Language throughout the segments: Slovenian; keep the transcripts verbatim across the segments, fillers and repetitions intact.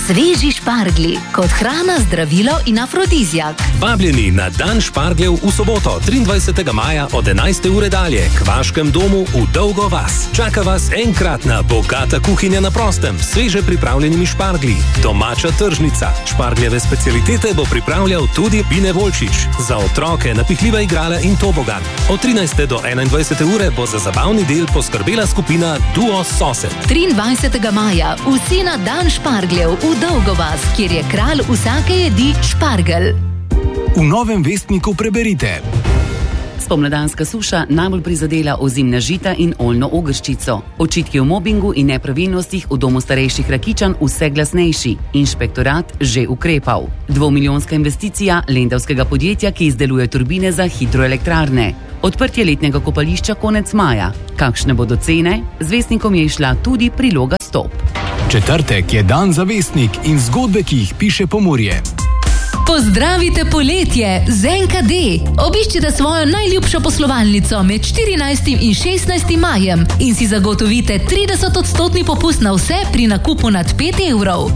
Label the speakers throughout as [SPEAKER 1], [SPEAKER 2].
[SPEAKER 1] Sveži šparglji, kot hrana, zdravilo in afrodizijak.
[SPEAKER 2] Vabljeni na dan špargljev v soboto, triindvajsetega maja od enajste ure dalje, k Vaškem domu v Dolgo vas. Čaka vas enkratna, bogata kuhinja na prostem, sveže pripravljenimi šparglji, domača tržnica. Špargljeve specialitete bo pripravljal tudi Bine Volčič. Za otroke napihljiva igrala in tobogan. Od trinajste do enaindvajsete ure bo za zabavni del poskrbela skupina Duo Sosed.
[SPEAKER 1] triindvajsetega maja vsi na dan špargljev v Dolgo vas, kjer je kralj vsake jedi špargelj.
[SPEAKER 3] V Novem vestniku preberite.
[SPEAKER 4] Spomladanska suša najbolj prizadela ozimna žita in oljno ogrščico. Očitki o mobingu in nepravilnostih v domu starejših Rakičan vse glasnejši. Inšpektorat že ukrepal. Dvomilijonska investicija lendavskega podjetja, ki izdeluje turbine za hidroelektrarne. Odprtje letnega kopališča konec maja. Kakšne bodo cene? Z vestnikom je išla tudi priloga Stop.
[SPEAKER 3] Četrtek je dan za vestnik in zgodbe, ki jih piše Pomurje.
[SPEAKER 1] Pozdravite poletje z en ka de. Obiščite svojo najljubšo poslovalnico med štirinajstim in šestnajstim majem in si zagotovite trideset odstotni popust na vse pri nakupu nad pet evrov.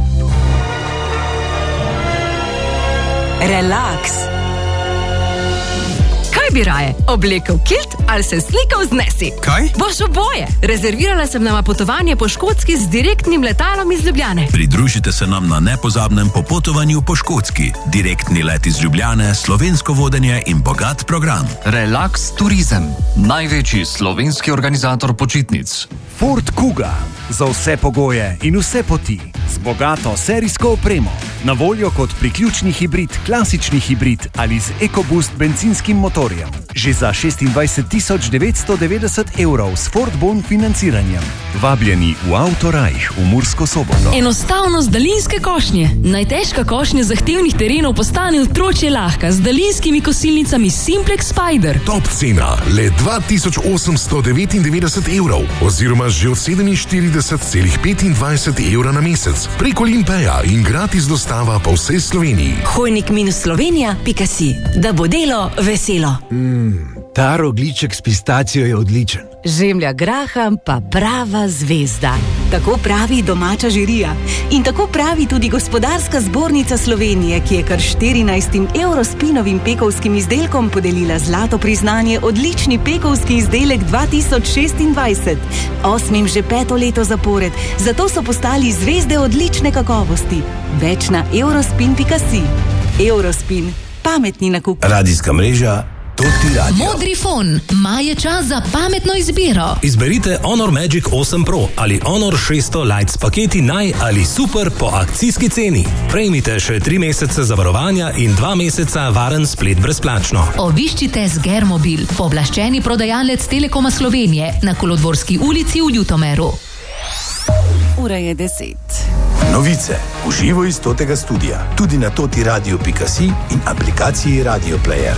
[SPEAKER 5] Relax. Kaj bi raje? Oblekel kilt ali se slikal z Nesi?
[SPEAKER 6] Kaj?
[SPEAKER 5] Boš oboje. Rezervirala sem nama potovanje po Škotski z direktnim letalom iz Ljubljane.
[SPEAKER 6] Pridružite se nam na nepozabnem popotovanju po Škotski. Direktni let iz Ljubljane, slovensko vodenje in bogat program.
[SPEAKER 7] Relax Turizem, največji slovenski organizator počitnic.
[SPEAKER 8] Ford Kuga, za vse pogoje in vse poti, z bogato serijsko opremo. Na voljo kot priključni hibrid, klasični hibrid ali z EcoBoost bencinskim motorjem. Že za šestindvajset tisoč devetsto devetdeset evrov s Ford Bon financiranjem. Vabljeni v Autorajh v Mursko Soboto.
[SPEAKER 5] Enostavnost daljinske košnje. Najtežka košnja zahtevnih terenov postane otročje lahka z daljinskimi kosilnicami Simplex Spider.
[SPEAKER 9] Top cena le dva tisoč osemsto devetindevetdeset evrov oziroma že od sedeminštirideset celih petindvajset evra na mesec. Preko Limpeja in gratis dostava po vsej Sloveniji.
[SPEAKER 5] Hojnik minus slovenija pika si. Da bo delo veselo.
[SPEAKER 10] Mm, ta rogljiček s pistacijo je odličen.
[SPEAKER 5] Žemlja graham pa prava zvezda. Tako pravi domača žirija. In tako pravi tudi Gospodarska zbornica Slovenije, ki je kar štirinajstim Eurospinovim pekovskim izdelkom podelila zlato priznanje odlični pekovski izdelek dva tisoč šestindvajset. Osmim že peto leto zapored. Zato so postali zvezde odlične kakovosti. Več na eurospin pika si. Eurospin. Pametni nakup.
[SPEAKER 11] Radijska mreža Toti Radio.
[SPEAKER 1] Modri fon. Maj je čas za pametno izbiro.
[SPEAKER 2] Izberite Honor Magic osem Pro ali Honor šeststo Lite s paketi naj ali super po akcijski ceni. Prejmite še tri mesece zavarovanja in dva meseca varen splet brezplačno.
[SPEAKER 1] Obiščite Sgermobil, pooblaščeni prodajalec Telekoma Slovenije na Kolodvorski ulici v Ljutomeru.
[SPEAKER 4] Ura je deset.
[SPEAKER 11] Novice v živo iz Totega studia, tudi na toti radio pika si in aplikaciji Radio Player.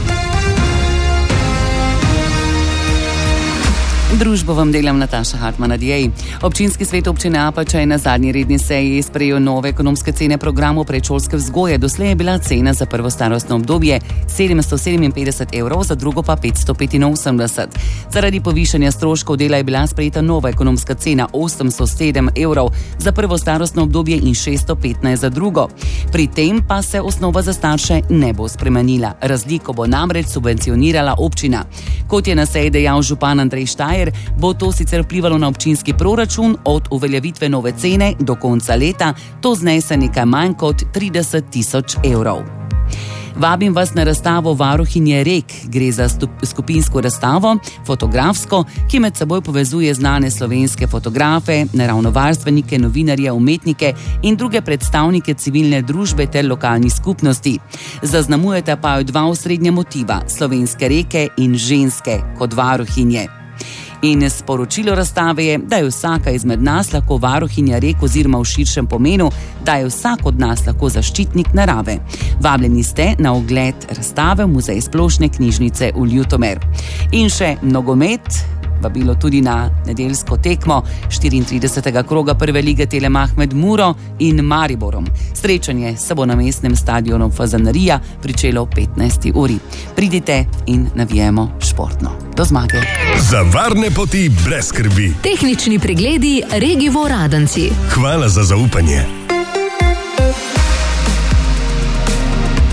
[SPEAKER 4] Družbo vam delam Nataša Hartmann-Adjej. Občinski svet občine Apača je na zadnji redni seji sprejel nove ekonomske cene programov predšolske vzgoje. Doslej je bila cena za prvo starostno obdobje sedemsto sedeminpetdeset evrov, za drugo pa petsto petinosemdeset. Zaradi povišanja stroškov dela je bila sprejeta nova ekonomska cena osemsto sedem evrov za prvo starostno obdobje in šeststo petnajst za drugo. Pri tem pa se osnova za starše ne bo spremenila. Razliko bo namreč subvencionirala občina. Kot je na seji dejal župan Andrej Štajer, bo to sicer vplivalo na občinski proračun, od uveljavitve nove cene do konca leta to znese nekaj manj kot trideset tisoč evrov. Vabim vas na razstavo Varuhinje rek. Gre za skupinsko razstavo, fotografsko, ki med seboj povezuje znane slovenske fotografe, naravovarstvenike, novinarje, umetnike in druge predstavnike civilne družbe ter lokalnih skupnosti. Zaznamujeta pa jo dva osrednja motiva, slovenske reke in ženske kot varuhinje. In sporočilo razstave je, da je vsaka izmed nas lahko varuhinja rek oziroma v širšem pomenu, da je vsak od nas lahko zaščitnik narave. Vabljeni ste na ogled razstave v Muzeju splošne knjižnice v Ljutomer. In še nogomet, vabilo tudi na nedeljsko tekmo štiriintridesetega kroga prve lige Telemach med Muro in Mariborom. Srečanje se bo na mestnem stadionu Fazanarija pričelo ob petnajsti uri. Pridite in navijemo športno. Do zmage.
[SPEAKER 9] Za varne poti brez skrbi.
[SPEAKER 1] Tehnični pregledi Regivo Radenci.
[SPEAKER 9] Hvala za zaupanje.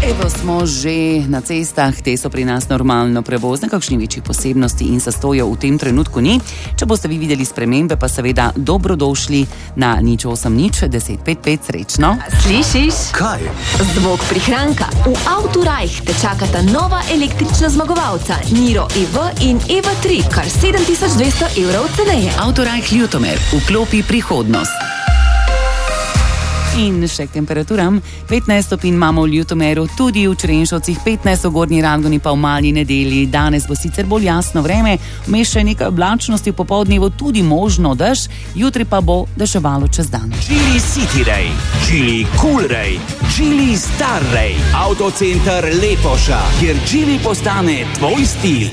[SPEAKER 4] Evo smo že na cestah, te so pri nas normalno prevozne, kakšni večjih posebnosti in zastojev v tem trenutku ni. Če boste vi videli spremembe, pa seveda dobrodošli na nič osem nič deset pet pet, srečno.
[SPEAKER 12] Slišiš?
[SPEAKER 11] Kaj?
[SPEAKER 12] Zvok prihranka. V Autorajh te čakata nova električna zmagovalca Niro E V in E V tri, kar sedem tisoč dvesto evrov ceneje.
[SPEAKER 4] Autorajh Ljutomer, vklopi prihodnost. In še k temperaturam. petnajst stopinj imamo v Ljutomeru, tudi v Črenšovcih, petnajst v Gornji Radgoni, pa v Mali Nedelji. Danes bo sicer bolj jasno vreme, vmes še nekaj oblačnosti, v popoldnevu tudi možno dež, jutri pa bo deževalo čez dan.
[SPEAKER 13] Geely City Ray, Geely Cool Ray, Geely Star Ray, Autocenter Lepoša, kjer Geely postane tvoj stil.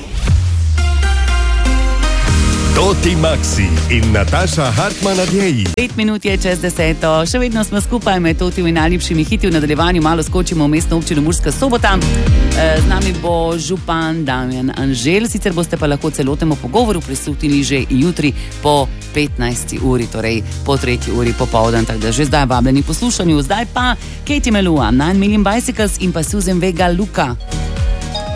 [SPEAKER 14] Toti Maxi in Nataša Hartman na djeji.
[SPEAKER 4] Pet minut je čez deseto, še vedno smo skupaj med Totijo in najljubšimi hiti. V nadaljevanju malo skočimo v mestno občino Murska Sobota. Z nami bo župan Damjan Anželj, sicer boste pa lahko celotnemu pogovoru prisluhnili že jutri po petnajsti uri, torej po tretji uri popoldan, tako da že zdaj vabljeni poslušanju. Zdaj pa Katie Melua, Nine Million Bicycles in pa Susan Vega Luka.